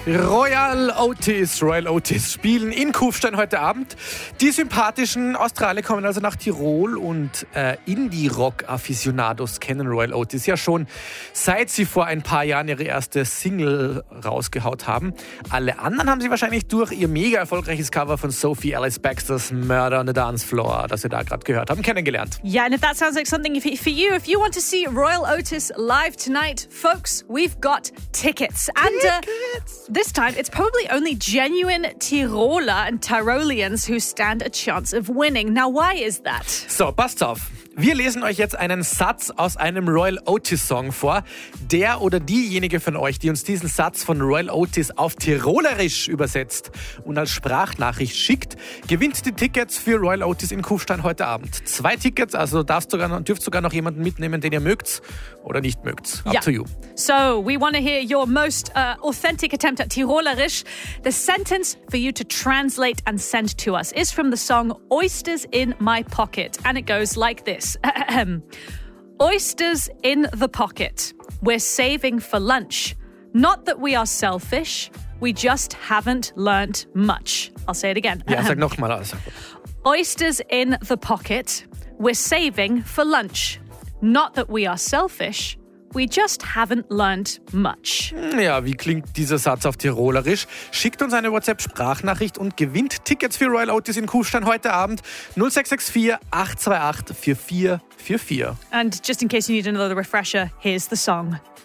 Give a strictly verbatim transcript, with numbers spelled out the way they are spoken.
Royal Otis, Royal Otis spielen in Kufstein heute Abend. Die sympathischen Australier kommen also nach Tirol und äh, Indie-Rock-Afficionados kennen Royal Otis ja schon, seit sie vor ein paar Jahren ihre erste Single rausgehaut haben. Alle anderen haben sie wahrscheinlich durch ihr mega erfolgreiches Cover von Sophie Ellis Bextor's Murder on the Dance Floor, das wir da gerade gehört haben, kennengelernt. Yeah, and if that sounds like something for you, if you want to see Royal Otis live tonight, folks, we've got tickets. And uh, this time, it's probably only genuine Tiroler and Tyroleans who stand a chance of winning. Now, why is that? So, passt auf. Wir lesen euch jetzt einen Satz aus einem Royal Otis Song vor. Der oder diejenige von euch, die uns diesen Satz von Royal Otis auf Tirolerisch übersetzt und als Sprachnachricht schickt, gewinnt die Tickets für Royal Otis in Kufstein heute Abend. Zwei Tickets, also darfst sogar, dürft sogar noch jemanden mitnehmen, den ihr mögt oder nicht mögt. Up yeah. to you. So, we want to hear your most uh, authentic attempt at Tirolerisch. The sentence for you to translate and send to us is from the song Oysters in My Pocket. And it goes like this. Oysters in the pocket. We're saving for lunch. Not that we are selfish. We just haven't learnt much. I'll say it again. Ja, sag nochmal. Also. Oysters in the pocket. We're saving for lunch. Not that we are selfish. We just haven't learned much. Ja, wie klingt dieser Satz auf Tirolerisch? Schickt uns eine WhatsApp-Sprachnachricht und gewinnt Tickets für Royal Otis in Kufstein heute Abend. null sechs sechs vier, acht zwei acht, vier vier vier vier. And just in case you need another refresher, here's the song.